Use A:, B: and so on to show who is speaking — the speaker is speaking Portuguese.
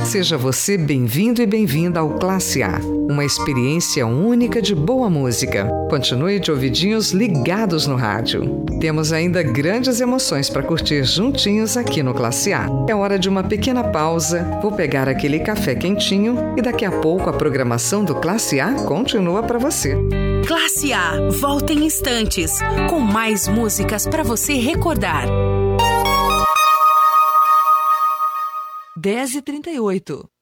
A: Seja você bem-vindo e bem-vinda ao Classe A, uma experiência única de boa música. Continue de ouvidinhos ligados no rádio. Temos ainda grandes emoções para curtir juntinhos aqui no Classe A. É hora de uma pequena pausa, vou pegar aquele café quentinho e daqui a pouco a programação do Classe A continua para você.
B: Classe A, volta em instantes, com mais músicas para você recordar.
C: 10h38.